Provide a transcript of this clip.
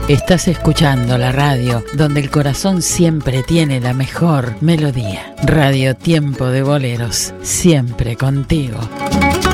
Estás escuchando la radio donde el corazón siempre tiene la mejor melodía. Radio Tiempo de Boleros, siempre contigo.